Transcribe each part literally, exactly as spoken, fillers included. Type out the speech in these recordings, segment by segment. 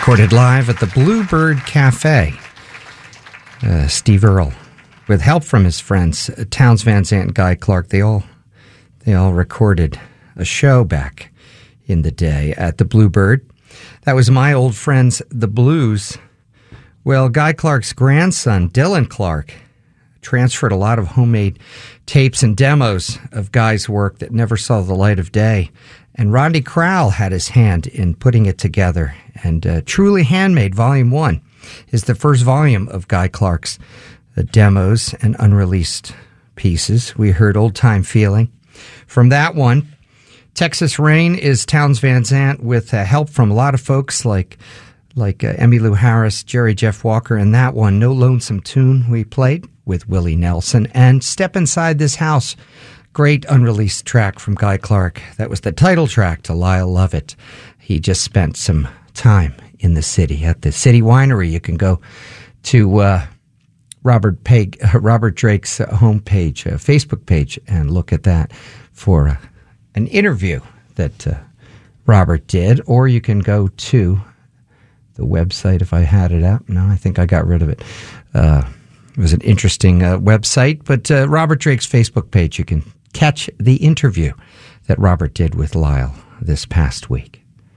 recorded live at the Bluebird Cafe. Uh, Steve Earle, with help from his friends uh, Townes Van Zandt and Guy Clark, they all they all recorded a show back in the day at the Bluebird. That was my old friends, the Blues. Well, Guy Clark's grandson, Dylan Clark, transferred a lot of homemade tapes and demos of Guy's work that never saw the light of day. And Rodney Crowell had his hand in putting it together. And uh, Truly Handmade, Volume one, is the first volume of Guy Clark's uh, demos and unreleased pieces. We heard Old Time Feeling. From that one, Texas Rain is Townes Van Zandt with uh, help from a lot of folks like like uh, Emmylou Harris, Jerry Jeff Walker, and that one, No Lonesome Tune, we played with Willie Nelson. And Step Inside This House, great unreleased track from Guy Clark. That was the title track to Lyle Lovett. He just spent some time in the city at the City Winery. You can go to uh, Robert Peg, uh, Robert Drake's uh, homepage, uh, Facebook page, and look at that for uh, an interview that uh, Robert did. Or you can go to the website if I had it up. No, I think I got rid of it. Uh, it was an interesting uh, website, but uh, Robert Drake's Facebook page, you can catch the interview that Robert did with Lyle this past week.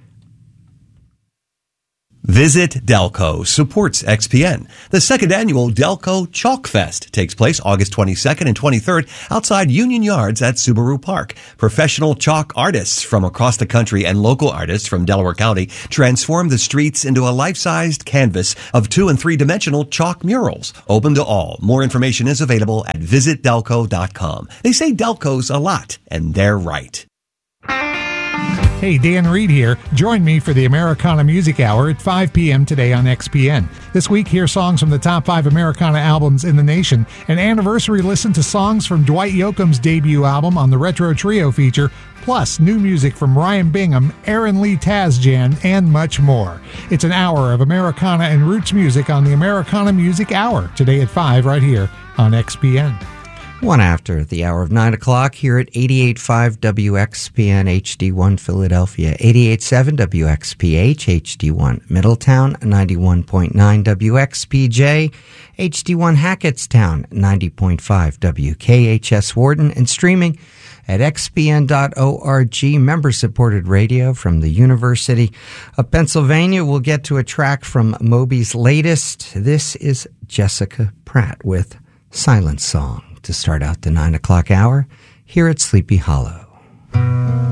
Visit Delco supports X P N. The second annual Delco Chalk Fest takes place August twenty-second and twenty-third outside Union Yards at Subaru Park. Professional chalk artists from across the country and local artists from Delaware County transform the streets into a life-sized canvas of two- and three-dimensional chalk murals. Open to all. More information is available at visit delco dot com. They say Delco's a lot, and they're right. Hey, Dan Reed here. Join me for the Americana Music Hour at five p.m. today on X P N. This week, hear songs from the top five Americana albums in the nation. An anniversary listen to songs from Dwight Yoakam's debut album on the Retro Trio feature, plus new music from Ryan Bingham, Aaron Lee Tasjan, and much more. It's an hour of Americana and roots music on the Americana Music Hour today at five right here on X P N. One after the hour of nine o'clock here at eighty-eight point five W X P N H D one Philadelphia, eighty-eight point seven W X P H H D one Middletown, ninety-one point nine W X P J H D one Hackettstown, ninety point five W K H S Warden, and streaming at x p n dot org, member-supported radio from the University of Pennsylvania. We'll get to a track from Moby's latest. This is Jessica Pratt with Silent Song to start out the nine o'clock hour here at Sleepy Hollow.